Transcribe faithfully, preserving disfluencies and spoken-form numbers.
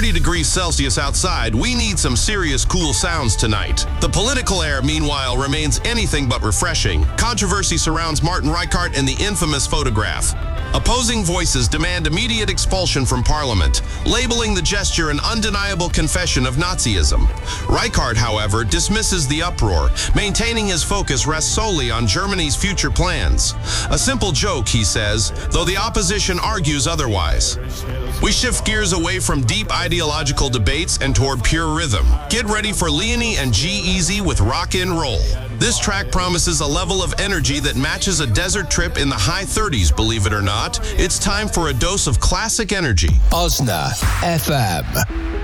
thirty degrees Celsius outside, we need some serious cool sounds tonight. The political air, meanwhile, remains anything but refreshing. Controversy surrounds Martin Reichardt and the infamous photograph. Opposing voices demand immediate expulsion from Parliament, labeling the gesture an undeniable confession of Nazism. Reichardt, however, dismisses the uproar, maintaining his focus rests solely on Germany's future plans. A simple joke, he says, though the opposition argues otherwise. We shift gears away from deep ideological debates and toward pure rhythm. Get ready for Leonie and G-Eazy with Rock and Roll. This track promises a level of energy that matches a desert trip in the high thirties, believe it or not. It's time for a dose of classic energy. Osna F M.